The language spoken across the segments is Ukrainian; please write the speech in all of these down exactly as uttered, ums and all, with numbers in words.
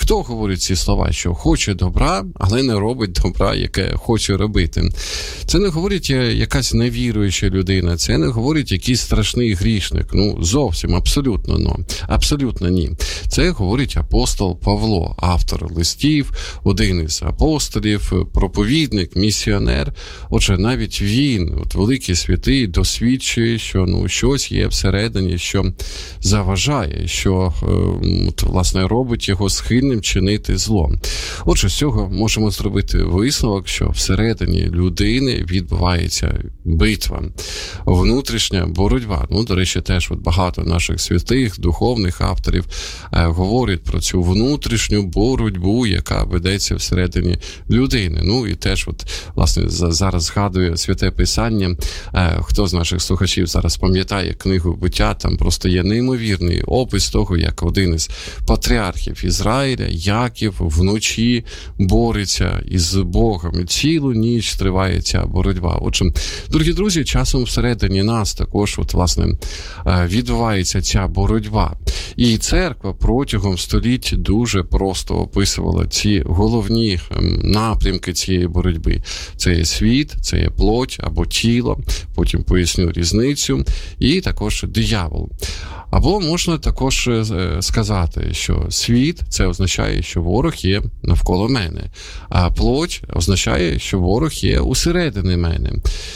Хто говорить ці слова, що хоче добра, але не робить добра, яке хоче робити? Це не говорить якась невіруюча людина, це не говорить якийсь страшний грішник. Ну, зовсім, абсолютно, ну, абсолютно ні. Це говорить апостол Павло, автор листів, один із апостолів, проповідник, місіонер. Отже, навіть він, от великий святий, досвідчує, що ну, щось є всередині, що заважає, що, от, власне, робить його схильним чинити зло. Отже, з цього можемо зробити висновок, що всередині людини відбувається битва, внутрішня боротьба. Ну, до речі, теж от багато наших святих, духовних авторів е, говорять про цю внутрішню боротьбу, яка ведеться всередині людини. Ну, і теж, от, власне, зараз згадує Святе Писання. Е, хто з наших слухачів зараз пам'ятає книгу «Буття», там просто є неймовірний опис того, як один із патріархів Ізраїля, Яків, вночі бореться із Богом. І цілу ніч триває ця боротьба. Отже, дорогі друзі, часом всередині нас також, от, власне, відбувається ця боротьба. І церква протягом століть дуже просто описувала ці головні напрямки цієї боротьби. Це є світ, це є плоть або тіло, потім поясню різницю, і також диявол. Або можна також сказати, що світ – це означає, що ворог є навколо мене, а плоть означає, що ворог є усередині мене.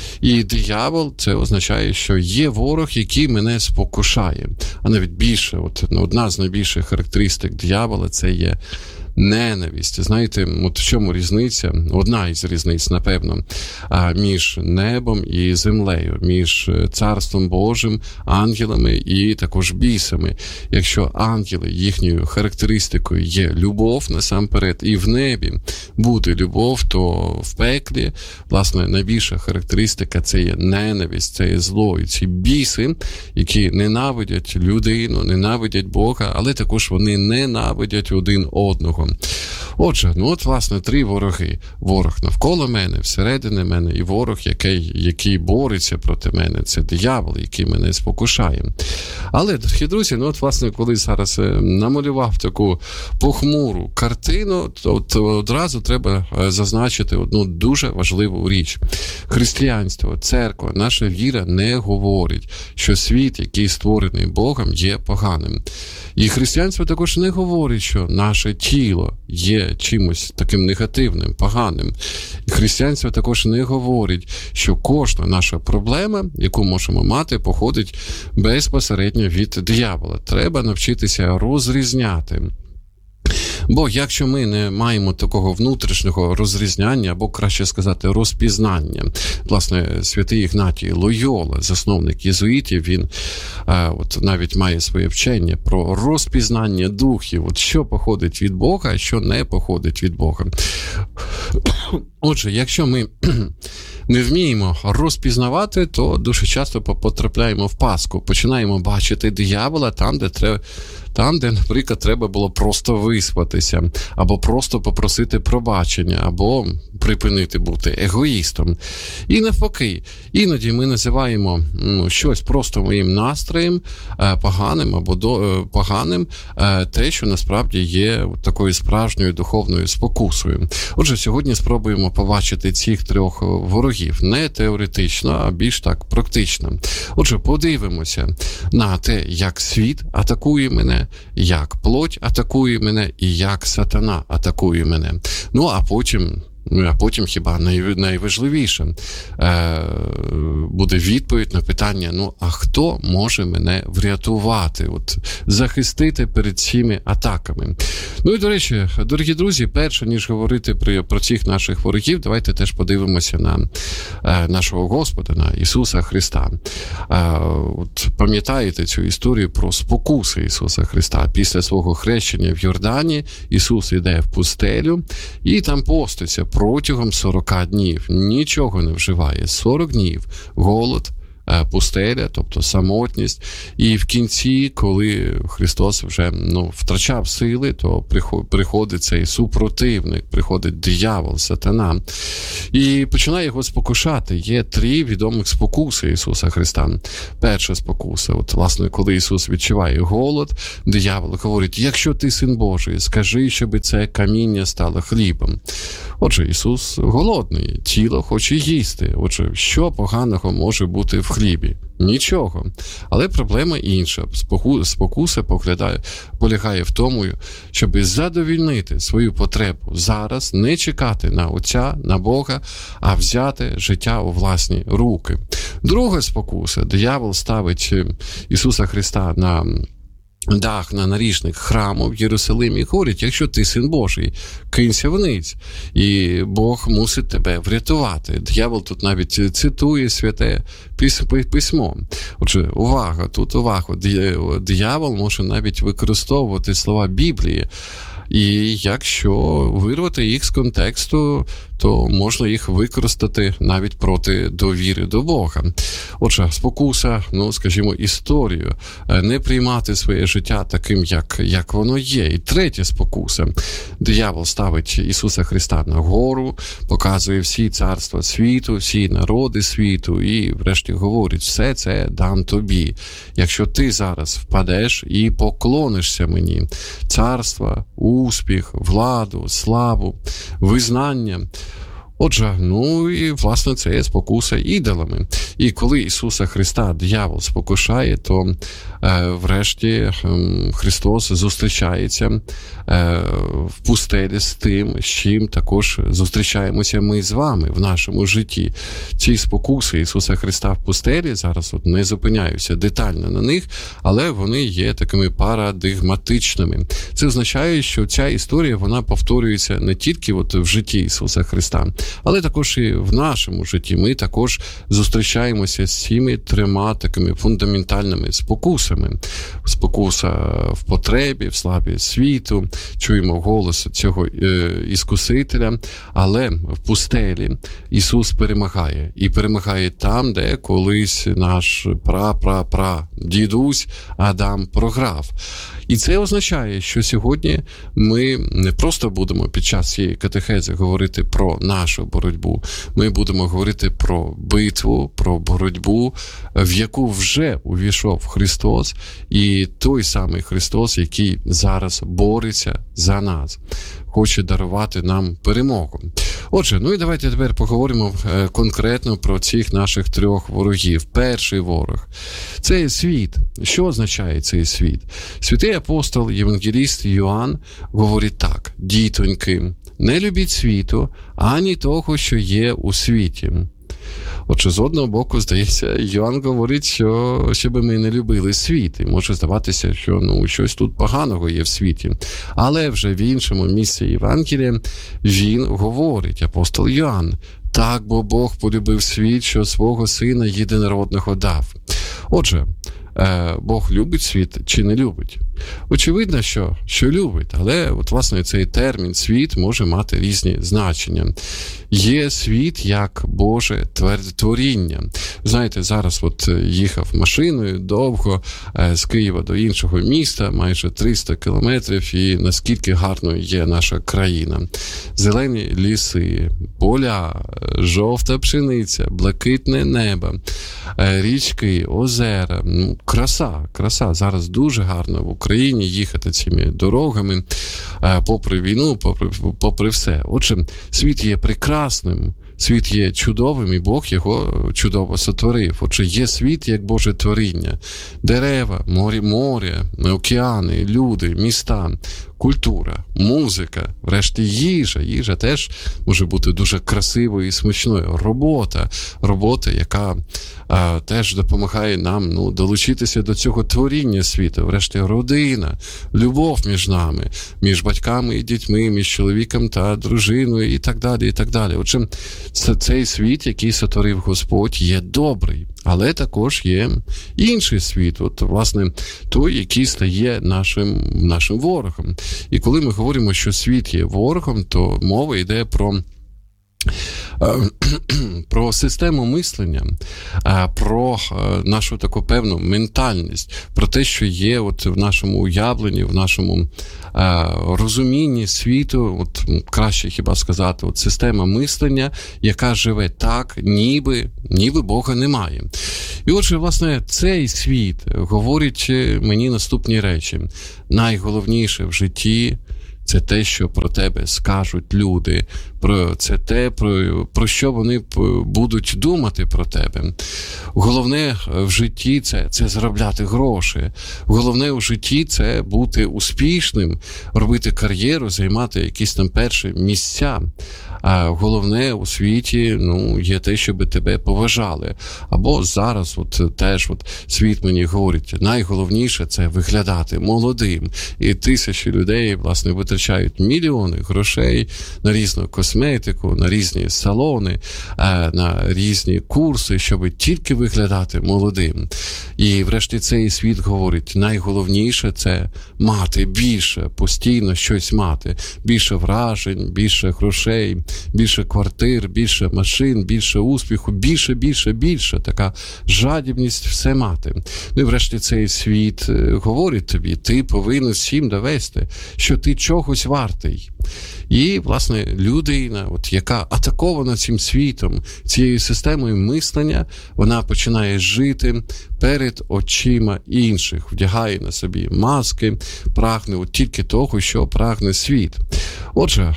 І диявол – це означає, що є ворог, який мене спокушає. А навіть більше, от одна з найбільших характеристик диявола – це є ненависть. Знаєте, от в чому різниця? Одна із різниць, напевно, між небом і землею, між Царством Божим, ангелами і також бісами. Якщо ангели, їхньою характеристикою є любов насамперед, і в небі буде любов, то в пеклі, власне, найбільша характеристика – це є ненависть, це є зло. І ці біси, які ненавидять людину, ненавидять Бога, але також вони ненавидять один одного. Отже, ну от, власне, три вороги. Ворог навколо мене, всередині мене, і ворог, який, який бореться проти мене. Це диявол, який мене спокушає. Але, дорогі друзі, ну от, власне, коли зараз намалював таку похмуру картину, то от одразу треба зазначити одну дуже важливу річ. Християнство, церква, наша віра не говорить, що світ, який створений Богом, є поганим. І християнство також не говорить, що наше тіло є чимось таким негативним, поганим. І християнство також не говорить, що кожна наша проблема, яку можемо мати, походить безпосередньо від диявола. Треба навчитися розрізняти. Бо якщо ми не маємо такого внутрішнього розрізняння, або, краще сказати, розпізнання, власне, святий Ігнатій Лойола, засновник єзуїтів, він а, от навіть має своє вчення про розпізнання духів, от що походить від Бога, а що не походить від Бога. Отже, якщо ми не вміємо розпізнавати, то дуже часто потрапляємо в пастку, починаємо бачити диявола там, де треба, там, де, наприклад, треба було просто виспатися, або просто попросити пробачення, або припинити бути егоїстом. І навпаки, іноді ми називаємо ну, щось просто моїм настроєм, поганим або до, поганим, те, що насправді є такою справжньою духовною спокусою. Отже, сьогодні спробуємо побачити цих трьох ворогів не теоретично, а більш так практично. Отже, подивимося на те, як світ атакує мене, як плоть атакує мене і як сатана атакує мене. Ну, а потім... А потім, хіба найважливіше, буде відповідь на питання, ну, а хто може мене врятувати, от, захистити перед цими атаками? Ну і, до речі, дорогі друзі, перше, ніж говорити про, про цих наших ворогів, давайте теж подивимося на нашого Господа, на Ісуса Христа. От, пам'ятаєте цю історію про спокуси Ісуса Христа? Після свого хрещення в Йордані Ісус іде в пустелю і там поститься протягом сорока днів. Нічого не вживає. сорок днів. Голод, пустеля, тобто самотність. І в кінці, коли Христос вже ну, втрачав сили, то приходить цей супротивник, приходить диявол, сатана, і починає його спокушати. Є три відомих спокуси Ісуса Христа. Перша спокуса, от, власне, коли Ісус відчуває голод, диявол говорить: якщо ти син Божий, скажи, щоб це каміння стало хлібом. Отже, Ісус голодний, тіло хоче їсти. Отже, що поганого може бути в хлібі? Нічого. Але проблема інша. Спокуса поглядає, полягає в тому, щоб задовільнити свою потребу зараз, не чекати на Отця, на Бога, а взяти життя у власні руки. Друга спокуса. Диявол ставить Ісуса Христа на дах на наріжник храму в Єрусалимі і говорить: якщо ти син Божий, кинься вниз, і Бог мусить тебе врятувати. Диявол тут навіть цитує святе письмо. Отже, увага, тут увага. Диявол може навіть використовувати слова Біблії, і якщо вирвати їх з контексту, то можна їх використати навіть проти довіри до Бога. Отже, спокуса, ну, скажімо, історію, не приймати своє життя таким, як, як воно є. І третя спокуса. Диявол ставить Ісуса Христа на гору, показує всі царства світу, всі народи світу і врешті говорить: все це дам тобі, якщо ти зараз впадеш і поклонишся мені. Царства, успіх, владу, славу, визнання. Отже, ну і, власне, це є спокуса ідолами. І коли Ісуса Христа диявол спокушає, то е, врешті е, Христос зустрічається е, в пустелі з тим, з чим також зустрічаємося ми з вами в нашому житті. Ці спокуси Ісуса Христа в пустелі, зараз от не зупиняюся детально на них, але вони є такими парадигматичними. Це означає, що ця історія, вона повторюється не тільки от в житті Ісуса Христа, але також і в нашому житті. Ми також зустрічаємося з цими трьома такими фундаментальними спокусами. Спокуса в потребі, в славі світу, чуємо голос цього е, іскусителя, але в пустелі Ісус перемагає. І перемагає там, де колись наш пра-пра-пра дідусь Адам програв. І це означає, що сьогодні ми не просто будемо під час цієї катехези говорити про нашу боротьбу, ми будемо говорити про битву, про боротьбу, в яку вже увійшов Христос, і той самий Христос, який зараз бореться за нас, хоче дарувати нам перемогу. Отже, ну і давайте тепер поговоримо конкретно про цих наших трьох ворогів. Перший ворог – це світ. Що означає цей світ? Святий апостол, євангеліст Йоанн говорить так: дітоньки, не любіть світу, ані того, що є у світі. Отже, з одного боку, здається, Йоанн говорить, що щоб ми не любили світ. І може здаватися, що ну, щось тут поганого є в світі. Але вже в іншому місці Євангелія він говорить, апостол Йоанн: так, бо Бог полюбив світ, що свого Сина єдинородного дав. Отже, Бог любить світ чи не любить? Очевидно, що, що любить, але от, власне, цей термін «світ» може мати різні значення. Є світ як Боже творіння. Знаєте, зараз от їхав машиною довго з Києва до іншого міста, майже триста кілометрів, і наскільки гарною є наша країна. Зелені ліси, поля, жовта пшениця, блакитне небо, річки, озера. Ну, краса, краса. Зараз дуже гарно в Україні їхати цими дорогами, попри війну, попри, попри все. Отже, світ є прекрасним, світ є чудовим, і Бог його чудово сотворив. Отже, є світ як Боже творіння. Дерева, морі, море, океани, люди, міста, культура, музика, врешті їжа. Їжа теж може бути дуже красивою і смачною. Робота, робота, яка а, теж допомагає нам ну, долучитися до цього творіння світу. Врешті родина, любов між нами, між батьками і дітьми, між чоловіком та дружиною і так далі, і так далі. Отже, цей світ, який сотворив Господь, є добрий. Але також є інший світ, от, власне, той, який стає нашим, нашим ворогом. І коли ми говоримо, що світ є ворогом, то мова йде про про систему мислення, про нашу таку певну ментальність, про те, що є от в нашому уявленні, в нашому розумінні світу, от краще хіба сказати, от система мислення, яка живе так, ніби, ніби Бога немає. І отже, власне, цей світ говорить мені наступні речі. Найголовніше в житті – це те, що про тебе скажуть люди, про це те, про, про що вони будуть думати про тебе. Головне в житті це, це заробляти гроші. Головне в житті це бути успішним, робити кар'єру, займати якісь там перші місця. А головне у світі, ну, є те, щоб тебе поважали. Або зараз от теж от світ мені говорить, найголовніше це виглядати молодим. І тисячі людей, власне, витрачають мільйони грошей на різну косметику, на різні салони, на різні курси, щоб тільки виглядати молодим. І врешті цей світ говорить, найголовніше це мати більше, постійно щось мати. Більше вражень, більше грошей, більше квартир, більше машин, більше успіху, більше, більше, більше. Така жадібність все мати. Ну і врешті цей світ говорить тобі, ти повинен всім довести, що ти чогось вартий. І, власне, людина, от, яка атакована цим світом, цією системою мислення, вона починає жити перед очима інших, вдягає на собі маски, прагне от тільки того, що прагне світ. Отже,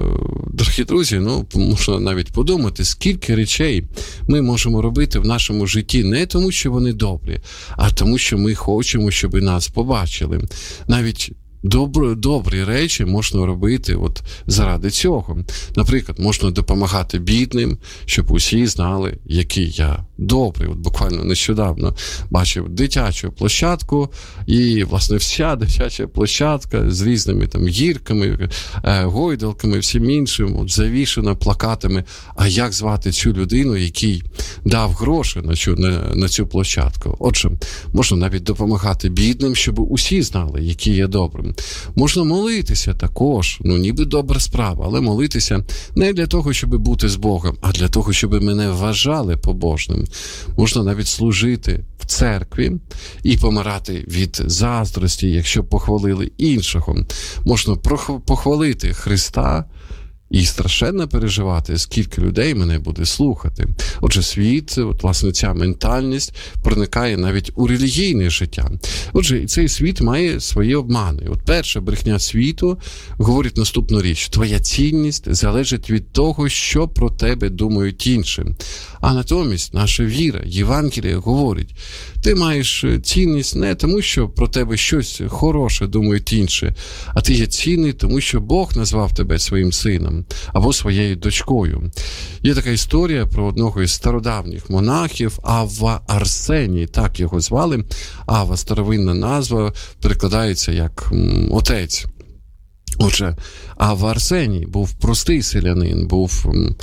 дорогі друзі, ну, можна навіть подумати, скільки речей ми можемо робити в нашому житті не тому, що вони добрі, а тому, що ми хочемо, щоб нас побачили. Навіть Добрі, добрі речі можна робити от заради цього. Наприклад, можна допомагати бідним, щоб усі знали, який я добрий. От буквально нещодавно бачив дитячу площадку, і, власне, вся дитяча площадка з різними там гірками, гойдалками, всім іншим, от, завішена плакатами, а як звати цю людину, який дав гроші на цю, на, на цю площадку. Отже, можна навіть допомагати бідним, щоб усі знали, який я добрим. Можна молитися також, ну ніби добра справа, але молитися не для того, щоб бути з Богом, а для того, щоб мене вважали побожним. Можна навіть служити в церкві і помирати від заздрості, якщо похвалили іншого. Можна похвалити Христа і страшенно переживати, скільки людей мене буде слухати. Отже, світ, от, власне, ця ментальність проникає навіть у релігійне життя. Отже, і цей світ має свої обмани. От перша брехня світу говорить наступну річ. Твоя цінність залежить від того, що про тебе думають інші. А натомість наша віра, Євангеліє говорить, ти маєш цінність не тому, що про тебе щось хороше думають інші, а ти є цінний, тому що Бог назвав тебе своїм сином або своєю дочкою. Є така історія про одного із стародавніх монахів, Авва Арсеній, так його звали. Авва, старовинна назва, перекладається як м, отець. Отже, Авва Арсеній був простий селянин, був... М,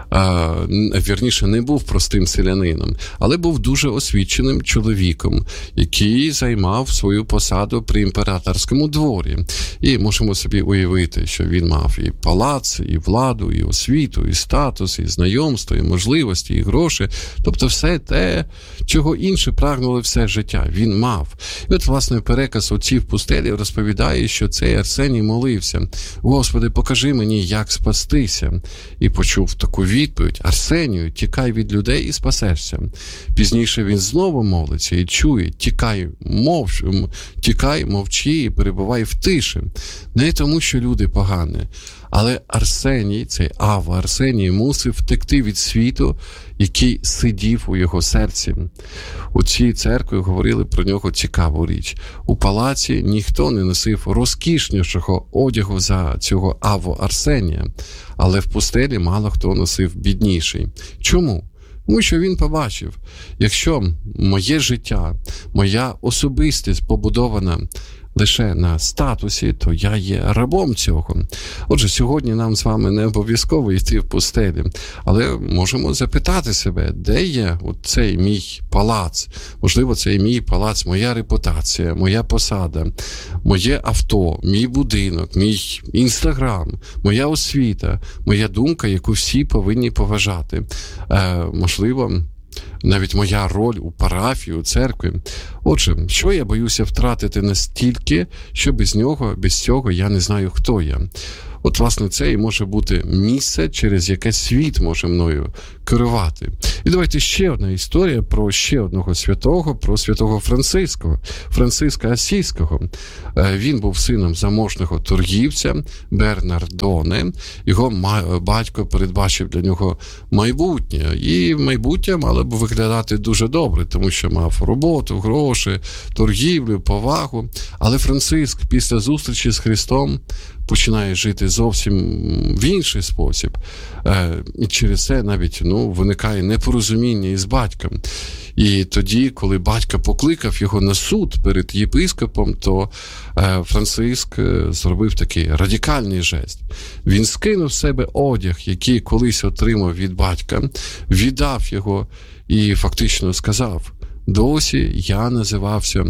А, вірніше, не був простим селянином, але був дуже освіченим чоловіком, який займав свою посаду при імператорському дворі. І можемо собі уявити, що він мав і палац, і владу, і освіту, і статус, і знайомство, і можливості, і гроші. Тобто все те, чого інші прагнули все життя, він мав. І от, власне, переказ отців пустелі розповідає, що цей Арсеній молився: «Господи, покажи мені, як спастися». І почув таку відповідь: «Арсенію, тікай від людей і спасешся». Пізніше він знову молиться і чує: «Тікай, мовч, тікай, мовчи і перебувай в тиші». Не тому, що люди погані, але Арсеній, цей Авва Арсеній, мусив втекти від світу, який сидів у його серці. У цій церкві говорили про нього цікаву річ. У палаці ніхто не носив розкішнішого одягу за цього Авву Арсенія, але в пустелі мало хто носив бідніший. Чому? Тому що він побачив, якщо моє життя, моя особистість побудована лише на статусі, то я є рабом цього. Отже, сьогодні нам з вами не обов'язково йти в пустелі, але можемо запитати себе, де є от цей мій палац? Можливо, цей мій палац, моя репутація, моя посада, моє авто, мій будинок, мій інстаграм, моя освіта, моя думка, яку всі повинні поважати. Е, можливо, навіть моя роль у парафії, у церкві. Отже, що я боюся втратити настільки, що без нього, без цього я не знаю, хто я. От, власне, це і може бути місце, через яке світ може мною керувати. І давайте ще одна історія про ще одного святого, про святого Франциска, Франциска Асійського. Він був сином заможного торгівця Бернардоне. Його батько передбачив для нього майбутнє. І майбутнє мало б виглядати дуже добре, тому що мав роботу, гроші, торгівлю, повагу. Але Франциск після зустрічі з Христом починає жити зовсім в інший спосіб. І через це навіть ну, виникає непорозуміння із батьком. І тоді, коли батько покликав його на суд перед єпископом, то Франциск зробив такий радикальний жест. Він скинув з себе одяг, який колись отримав від батька, віддав його і фактично сказав: досі я називався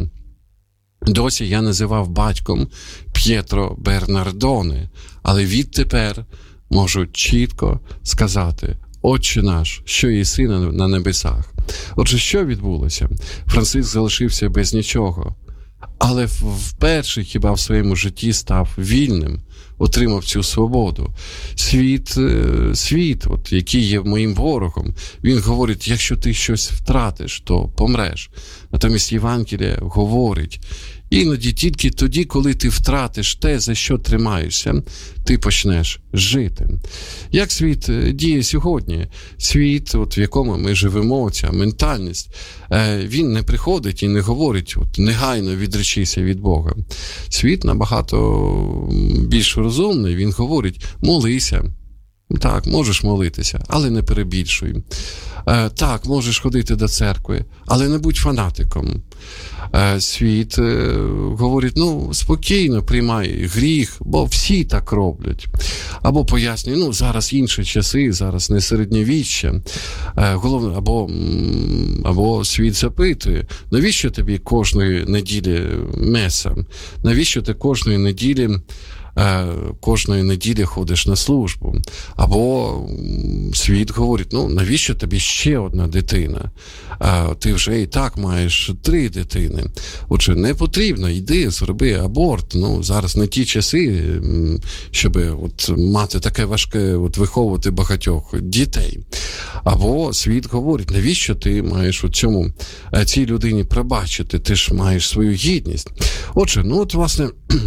Досі я називав батьком П'єтро Бернардоне, але відтепер можу чітко сказати: Отче наш, що єси на небесах. Отже, що відбулося? Франциск залишився без нічого, але вперше хіба в своєму житті став вільним, отримав цю свободу. Світ, світ, от, який є моїм ворогом, він говорить: якщо ти щось втратиш, то помреш. Натомість Євангеліє говорить: іноді тільки тоді, коли ти втратиш те, за що тримаєшся, ти почнеш жити. Як світ діє сьогодні? Світ, от, в якому ми живемо, ця ментальність, він не приходить і не говорить: от, негайно відречися від Бога. Світ набагато більш розумний, він говорить: молися. Так, можеш молитися, але не перебільшуй. Е, так, можеш ходити до церкви, але не будь фанатиком. Е, світ е, говорить: ну, спокійно приймай гріх, бо всі так роблять. Або пояснює: ну, зараз інші часи, зараз не середньовіччя. Е, головне, або, або світ запитує: навіщо тобі кожної неділі меса? Навіщо ти кожної неділі кожної неділі ходиш на службу? Або світ говорить: ну, навіщо тобі ще одна дитина? Ти вже і так маєш три дитини. Отже, не потрібно, йди, зроби аборт. Ну, зараз не ті часи, щоб от мати таке важке, от виховувати багатьох дітей. Або світ говорить: навіщо ти маєш у цьому, цій людині пробачити? Ти ж маєш свою гідність. Отже, ну от, власне,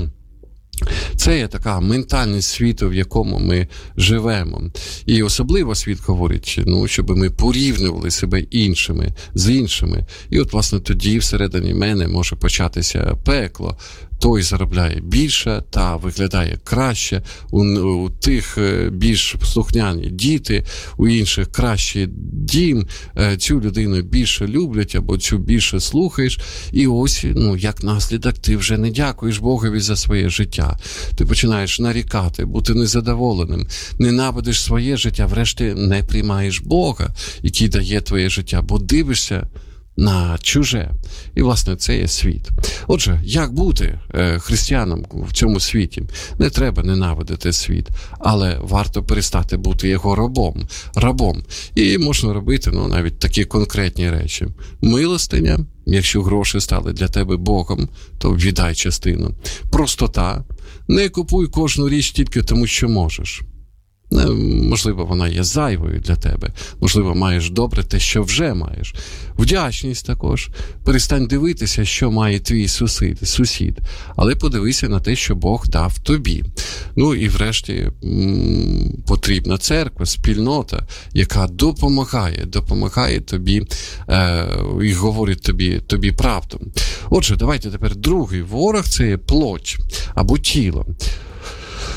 це є така ментальність світу, в якому ми живемо. І особливо світ говорить, ну, щоб ми порівнювали себе іншими, з іншими. І от, власне, тоді всередині мене може початися пекло. Той заробляє більше та виглядає краще, у, у тих більш слухняні діти, у інших кращий дім, цю людину більше люблять або цю більше слухаєш, і ось, ну, як наслідок, ти вже не дякуєш Богові за своє життя. Ти починаєш нарікати, бути незадоволеним, ненавидиш своє життя, врешті не приймаєш Бога, який дає твоє життя, бо дивишся на чуже. І, власне, це є світ. Отже, як бути е, християном в цьому світі? Не треба ненавидити світ, але варто перестати бути його рабом. рабом. І можна робити, ну, навіть такі конкретні речі. Милостиня: якщо гроші стали для тебе Богом, то віддай частину. Простота: не купуй кожну річ тільки тому, що можеш. Можливо, вона є зайвою для тебе. Можливо, маєш добре те, що вже маєш. Вдячність також. Перестань дивитися, що має твій сусід, сусід, але подивися на те, що Бог дав тобі. Ну і врешті потрібна церква, спільнота, яка допомагає, допомагає тобі е, і говорить тобі, тобі правду. Отже, давайте тепер другий ворог – це є плоть або тіло.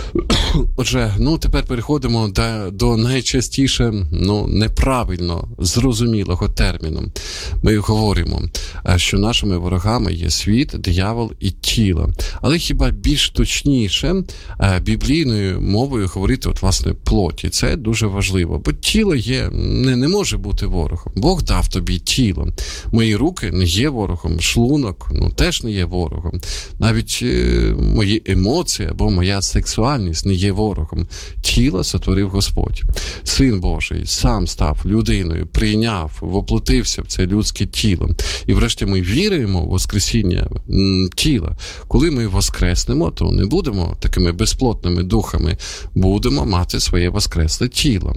Отже, ну тепер переходимо до, до найчастіше ну, неправильно зрозумілого терміну. Ми говоримо, що нашими ворогами є світ, диявол і тіло. Але хіба більш точніше біблійною мовою говорити от, власне, плоті. Це дуже важливо, бо тіло є, не, не може бути ворогом. Бог дав тобі тіло. Мої руки не є ворогом, шлунок ну, теж не є ворогом. Навіть е, мої емоції або моя сексуальність не є ворогом. Тіло сотворив Господь. Син Божий сам став людиною, прийняв, воплотився в це людське тіло. І врешті ми віримо в воскресіння м, тіла. Коли ми воскреснемо, то не будемо такими безплотними духами, будемо мати своє воскресле тіло.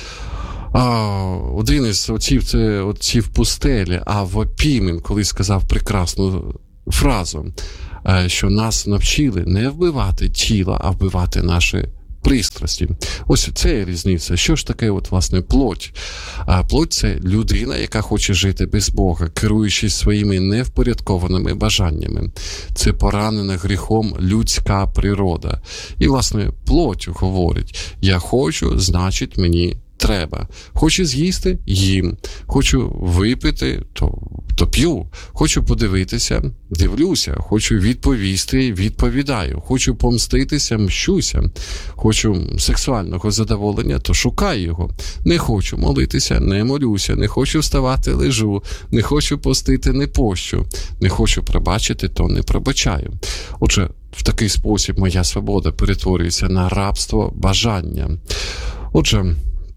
А, один із отців, це отців пустелі, Аввопімен, коли сказав прекрасну фразу, що нас навчили не вбивати тіло, а вбивати наші пристрасті. Ось це різниця. Що ж таке, от, власне, плоть? А плоть – це людина, яка хоче жити без Бога, керуючись своїми невпорядкованими бажаннями. Це поранена гріхом людська природа. І, власне, плоть говорить: я хочу, значить мені треба. Хочу з'їсти – їм. Хочу випити – то, то п'ю. Хочу подивитися – дивлюся. Хочу відповісти – відповідаю. Хочу помститися – мщуся. Хочу сексуального задоволення – то шукаю його. Не хочу молитися – не молюся. Не хочу вставати – лежу. Не хочу постити – не пощу. Не хочу пробачити – то не пробачаю. Отже, в такий спосіб моя свобода перетворюється на рабство бажання. Отже,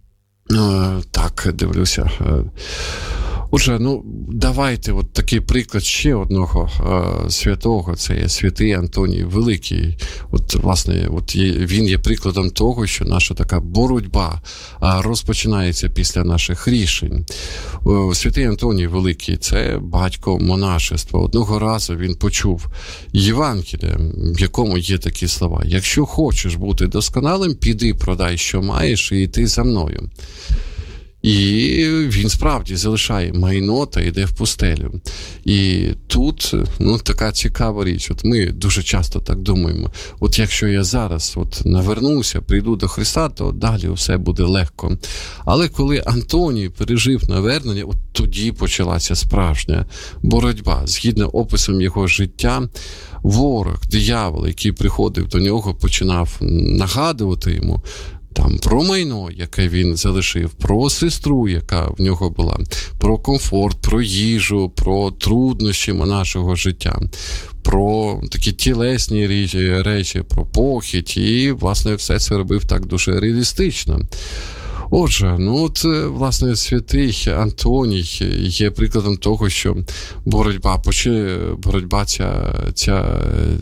так, дивлюся. Отже, ну, давайте от такий приклад ще одного е, святого, це є святий Антоній Великий. От, власне, от є, він є прикладом того, що наша така боротьба е, розпочинається після наших рішень. Е, святий Антоній Великий – це батько монашества. Одного разу він почув Євангеліє, в якому є такі слова: «Якщо хочеш бути досконалим, піди, продай, що маєш, і йди за мною». І він справді залишає майно та йде в пустелю. І тут, ну, така цікава річ. От ми дуже часто так думаємо: от якщо я зараз от навернуся, прийду до Христа, то далі все буде легко. Але коли Антоній пережив навернення, от тоді почалася справжня боротьба. Згідно описом його життя, ворог, диявол, який приходив до нього, починав нагадувати йому там про майно, яке він залишив, про сестру, яка в нього була, про комфорт, про їжу, про труднощі нашого життя, про такі тілесні речі, про похідь, і, власне, все це робив так дуже реалістично. Отже, ну от, власне, святий Антоній є прикладом того, що боротьба, боротьба ця, ця,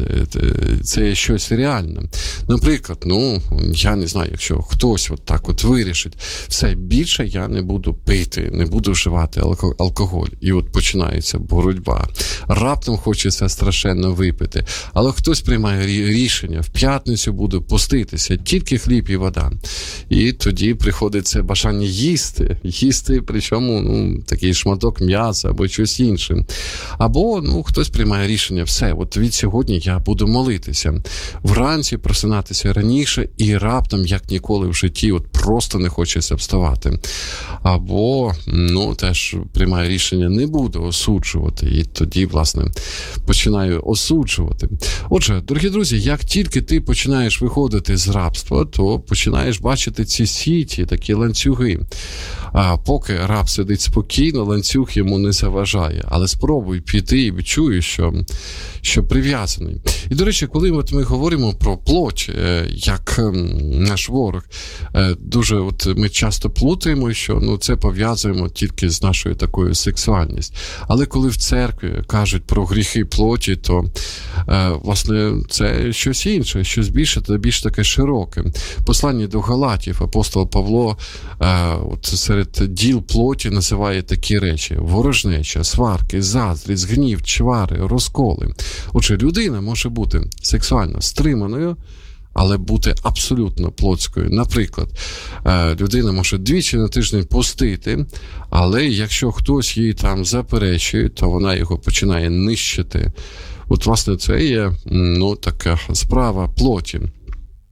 це є щось реальне. Наприклад, ну, я не знаю, якщо хтось от так от вирішить, все, більше я не буду пити, не буду вживати алкоголь. І от починається боротьба. Раптом хочеться страшенно випити. Але хтось приймає рішення: в п'ятницю буду поститися, тільки хліб і вода. І тоді приходить це бажання їсти, їсти, причому, ну, такий шматок м'яса або щось інше. Або, ну, хтось приймає рішення: все, от від сьогодні я буду молитися. Вранці просинатися раніше, і раптом, як ніколи в житті, от просто не хочеться вставати. Або, ну, теж приймає рішення: не буду осуджувати. І тоді, власне, починаю осуджувати. Отже, дорогі друзі, як тільки ти починаєш виходити з рабства, то починаєш бачити ці сіті, такі ланцюги. А поки раб сидить спокійно, ланцюг йому не заважає. Але спробуй піти і відчуєш, що, що прив'язаний. І, до речі, коли от ми говоримо про плоть, як наш ворог, дуже от ми часто плутаємо, що, ну, це пов'язуємо тільки з нашою такою сексуальністю. Але коли в церкві кажуть про гріхи плоті, то, власне, це щось інше, щось більше та більш таке широке. Послання до Галатів апостол Павло от серед діл плоті називає такі речі: ворожнеча, сварки, заздрість, гнів, чвари, розколи. Отже, людина може бути сексуально стриманою, але бути абсолютно плотською. Наприклад, людина може двічі на тиждень постити, але якщо хтось їй там заперечує, то вона його починає нищити. От, власне, це є, ну, така справа плоті.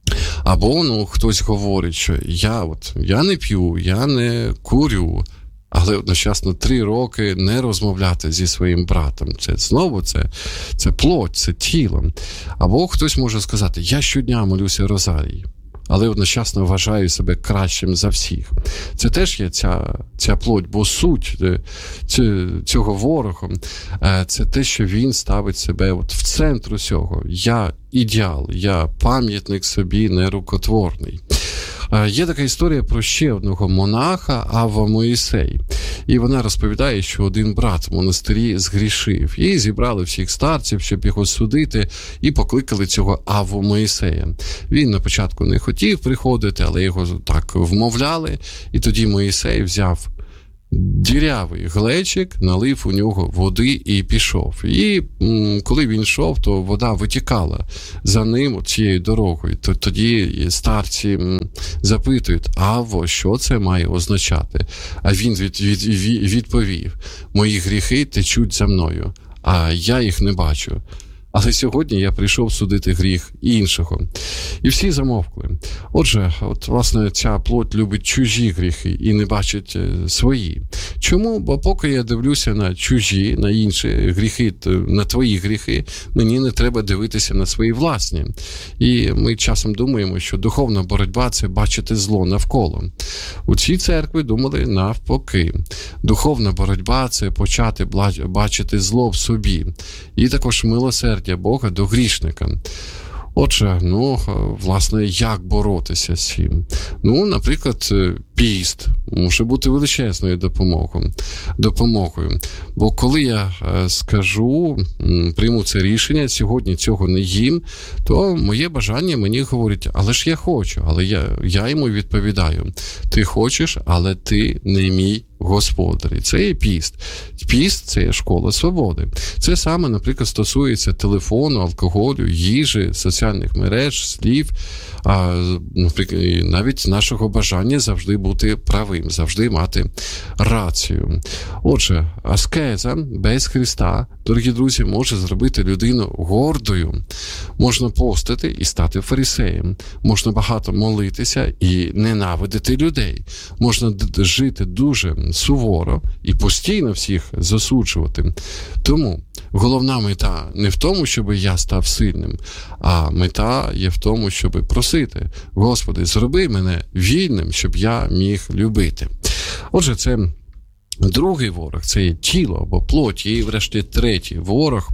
Або, ну, хтось говорить, що я, от, я не п'ю, я не курю, але одночасно три роки не розмовляти зі своїм братом. Це знову це, це плоть, це тіло. Або хтось може сказати, я щодня молюся розарій, але одночасно вважаю себе кращим за всіх. Це теж є ця, ця плоть, бо суть цього ворога – це те, що він ставить себе от в центр усього. Я ідеал, я пам'ятник собі нерукотворний. Є така історія про ще одного монаха Авва Моїсей. І вона розповідає, що один брат в монастирі згрішив. І зібрали всіх старців, щоб його судити, і покликали цього Авву Моїсея. Він на початку не хотів приходити, але його так вмовляли. І тоді Моїсей взяв дірявий глечик, налив у нього води і пішов. І м, коли він йшов, то вода витікала за ним цією дорогою. То, тоді старці м, запитують, Авво, що це має означати? А він від, від, від, відповів, мої гріхи течуть за мною, а я їх не бачу. Але сьогодні я прийшов судити гріх іншого. І всі замовкли. Отже, от, власне, ця плоть любить чужі гріхи і не бачить свої. Чому? Бо поки я дивлюся на чужі, на інші гріхи, на твої гріхи, мені не треба дивитися на свої власні. І ми часом думаємо, що духовна боротьба – це бачити зло навколо. У цій церкві думали навпаки. Духовна боротьба – це почати бачити зло в собі. І також милосердя Бога до грішника. Отже, ну, власне, як боротися з цим? Ну, наприклад, піст може бути величезною допомогою. допомогою. Бо коли я скажу, прийму це рішення, сьогодні цього не їм, то моє бажання мені говорить, але ж я хочу, але я, я йому відповідаю. Ти хочеш, але ти не мій Господар. І це є піст. Піст – це є школа свободи. Це саме, наприклад, стосується телефону, алкоголю, їжі, соціальних мереж, слів, а, наприклад, навіть нашого бажання завжди бути правим, завжди мати рацію. Отже, аскеза без Христа, дорогі друзі, може зробити людину гордою. Можна постити і стати фарисеєм. Можна багато молитися і ненавидити людей. Можна жити дуже суворо і постійно всіх засуджувати. Тому головна мета не в тому, щоб я став сильним, а мета є в тому, щоб просити, Господи, зроби мене вільним, щоб я міг любити. Отже, це другий ворог, це є тіло або плоть, і врешті третій ворог,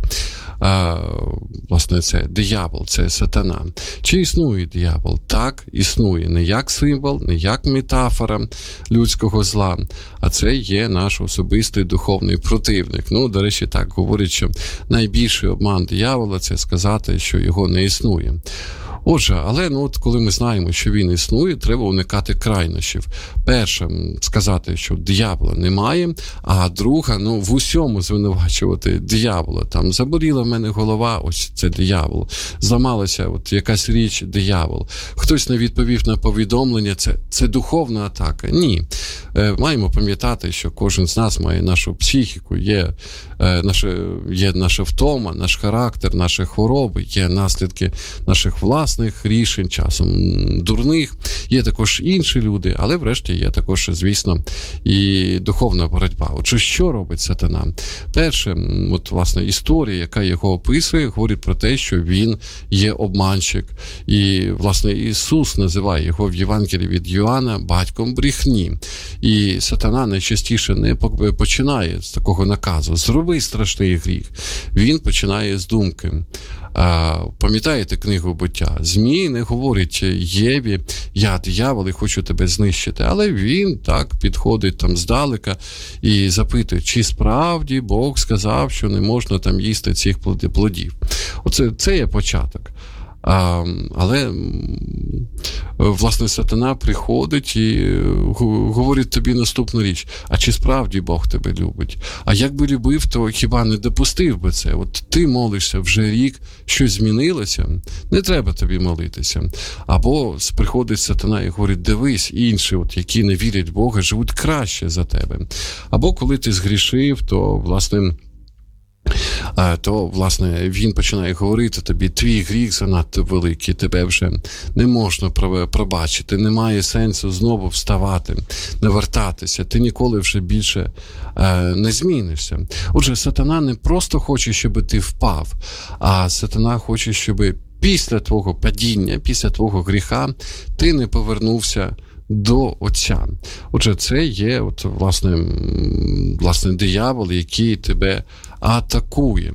а, власне, це диявол, це сатана. Чи існує диявол? Так, існує. Не як символ, не як метафора людського зла, а це є наш особистий духовний противник. Ну, до речі, так говорять, що найбільший обман диявола – це сказати, що його не існує. Отже, але ну, от коли ми знаємо, що він існує, треба уникати крайнощів. Перше, сказати, що диявола немає, а друга, ну, в усьому звинувачувати диявола. Там заболіла в мене голова, ось це диявол. Зламалася от якась річ, диявол. Хтось не відповів на повідомлення, це, це духовна атака. Ні. Е, маємо пам'ятати, що кожен з нас має нашу психіку, є, е, наше, є наша втома, наш характер, наші хвороби, є наслідки наших власних рішень, часом дурних. Є також інші люди, але врешті є також, звісно, і духовна боротьба. Отже, що робить сатана? Перше, от, власне, історія, яка його описує, говорить про те, що він є обманщик. І, власне, Ісус називає його в Євангелії від Йоанна батьком брехні. І сатана найчастіше не починає з такого наказу. Зроби страшний гріх. Він починає з думки. А, пам'ятаєте книгу «Буття»? Змій не говорить Єві, я диявол і хочу тебе знищити. Але він так підходить там здалека і запитує, чи справді Бог сказав, що не можна там їсти цих плодів. Оце це є початок. А, але, власне, сатана приходить і говорить тобі наступну річ. А чи справді Бог тебе любить? А якби любив, то хіба не допустив би це? От ти молишся вже рік, щось змінилося, не треба тобі молитися. Або приходить сатана і говорить, дивись, інші, от, які не вірять в Бога, живуть краще за тебе. Або коли ти згрішив, то, власне, то, власне, він починає говорити тобі, твій гріх занадто великий, тебе вже не можна пробачити, немає сенсу знову вставати, навертатися, ти ніколи вже більше не змінишся. Отже, сатана не просто хоче, щоб ти впав, а сатана хоче, щоб після твого падіння, після твого гріха ти не повернувся до Отця. Отже, це є, от, власне, власне, диявол, який тебе атакує.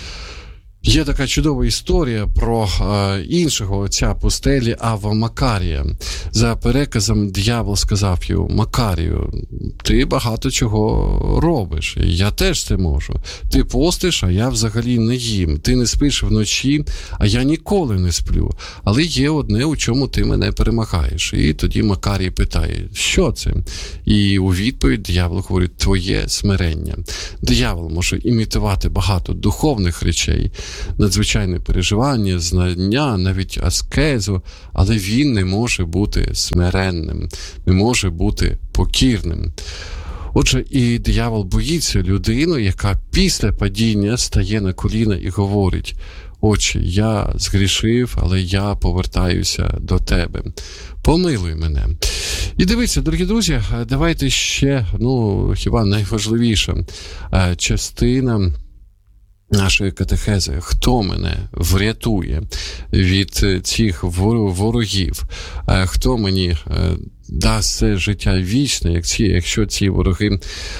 Є така чудова історія про е, іншого отця пустелі Авва Макарія. За переказом диявол сказав йому: Макарію, ти багато чого робиш, я теж це можу. Ти постиш, а я взагалі не їм. Ти не спиш вночі, а я ніколи не сплю. Але є одне, у чому ти мене перемагаєш. І тоді Макарій питає: що це? І у відповідь диявол говорить: твоє смирення. Диявол може імітувати багато духовних речей, надзвичайне переживання, знання, навіть аскезу, але він не може бути смиренним, не може бути покірним. Отже, і диявол боїться людину, яка після падіння стає на коліна і говорить: Отче, я згрішив, але я повертаюся до тебе. Помилуй мене. І дивіться, дорогі друзі, давайте ще, ну, хіба найважливіша частина нашої катехези: хто мене врятує від цих ворогів, хто мені дасть це життя вічне, якщо ці вороги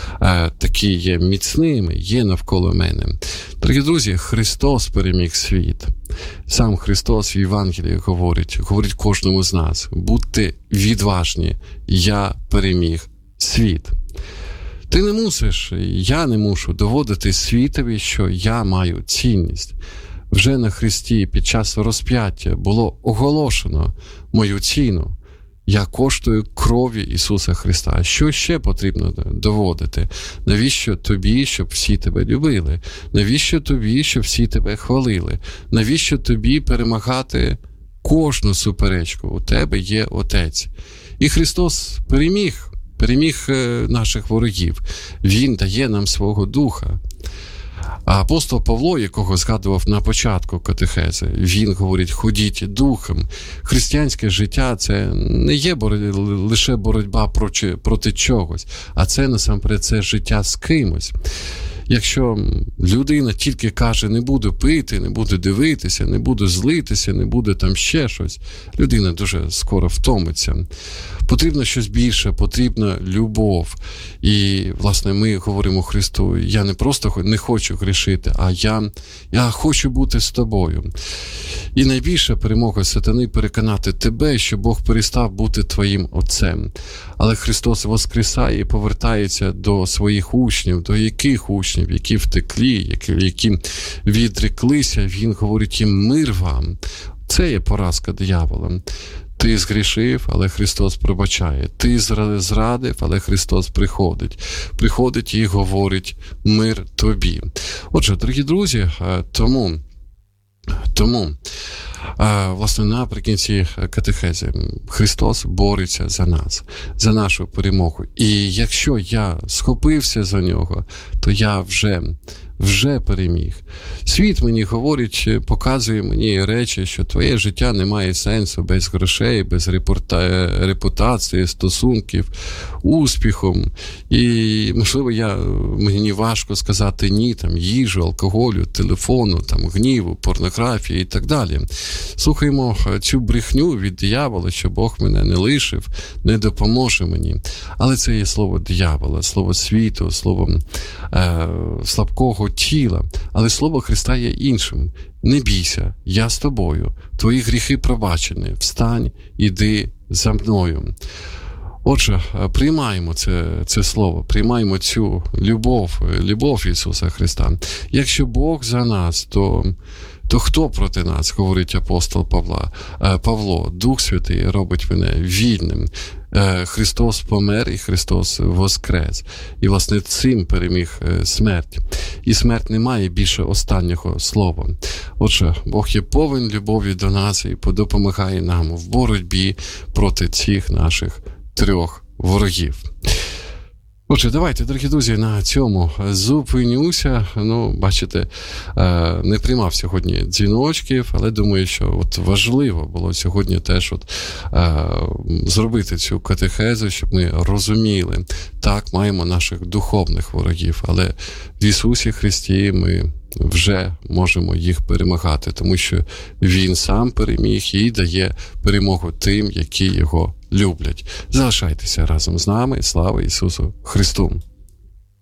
такі є міцними, є навколо мене. Дорогі друзі, Христос переміг світ. Сам Христос в Євангелії говорить, говорить кожному з нас: будьте відважні, я переміг світ. Ти не мусиш, я не мушу доводити світові, що я маю цінність. Вже на Христі під час розп'яття було оголошено мою ціну. Я коштую крові Ісуса Христа. Що ще потрібно доводити? Навіщо тобі, щоб всі тебе любили? Навіщо тобі, щоб всі тебе хвалили? Навіщо тобі перемагати кожну суперечку? У тебе є Отець. І Христос переміг. Переміг наших ворогів. Він дає нам свого духа. А апостол Павло, якого згадував на початку катехези, він говорить: ходіть духом. Християнське життя – це не є боротьба, лише боротьба проти, проти чогось, а це насамперед це життя з кимось. Якщо людина тільки каже: не буду пити, не буду дивитися, не буду злитися, не буду там ще щось, людина дуже скоро втомиться. Потрібно щось більше, потрібна любов. І, власне, ми говоримо Христу: я не просто не хочу грішити, а я, я хочу бути з тобою. І найбільша перемога сатани – переконати тебе, що Бог перестав бути твоїм Отцем. Але Христос воскресає і повертається до своїх учнів. До яких учнів? Які втеклі, які, які відреклися. Він говорить їм: мир вам. Це є поразка диявола. Ти згрішив, але Христос пробачає. Ти зрадив, але Христос приходить. Приходить і говорить: мир тобі. Отже, дорогі друзі, тому, тому власне, наприкінці катехези Христос бореться за нас, за нашу перемогу. І якщо я схопився за нього, то я вже вже переміг. Світ мені говорить, показує мені речі, що твоє життя не має сенсу без грошей, без репута... репутації, стосунків, успіхом. І, можливо, я, мені важко сказати ні там їжу, алкоголю, телефону, там, гніву, порнографії і так далі. Слухаємо цю брехню від диявола, що Бог мене не лишив, не допоможе мені. Але це є слово диявола, слово світу, слово е, слабкого тіла. Але слово Христа є іншим. Не бійся, я з тобою. Твої гріхи пробачені. Встань, іди за мною. Отже, приймаємо це, це слово, приймаємо цю любов, любов Ісуса Христа. Якщо Бог за нас, то, то хто проти нас, говорить апостол Павла, Павло? Дух Святий робить мене вільним. Христос помер і Христос воскрес. І, власне, цим переміг смерть. І смерть не має більше останнього слова. Отже, Бог є повен любові до нас і допомагає нам в боротьбі проти цих наших трьох ворогів. Отже, давайте, дорогі друзі, на цьому зупинюся. Ну, бачите, не приймав сьогодні дзвіночків, але думаю, що от важливо було сьогодні теж от зробити цю катехезу, щоб ми розуміли, так, маємо наших духовних ворогів, але в Ісусі Христі ми вже можемо їх перемагати, тому що Він сам переміг і дає перемогу тим, які Його люблять. Залишайтеся разом з нами. Слава Ісусу Христу!